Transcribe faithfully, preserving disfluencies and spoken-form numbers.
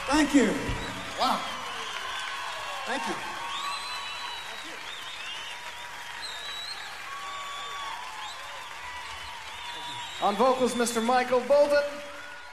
Thank you. Wow. Thank you. On vocals, Mister Michael Bolton.